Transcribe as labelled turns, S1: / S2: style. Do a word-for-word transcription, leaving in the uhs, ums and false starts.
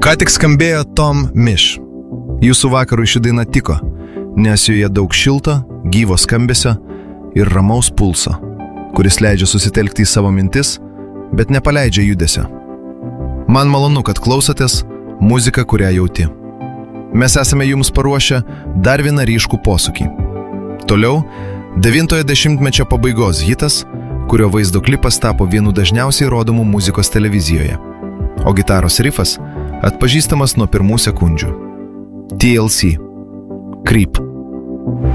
S1: Ką tik skambėjo Tom Misch. Jūsų vakarui ši daina tiko, nes joje daug šilto, gyvo skambesio ir ramaus pulso, kuris leidžia susitelkti į savo mintis, bet nepaleidžia judesio. Man malonu, kad klausotės muziką, kurią jauti. Mes esame jums paruošę dar vieną ryškų posūkį. Toliau, devintojo dešimtmečio pabaigos hitas, kurio vaizdo klipas tapo vienu dažniausiai rodomų muzikos televizijoje, o gitaros rifas atpažįstamas nuo pirmų sekundžių. T L C. Creep.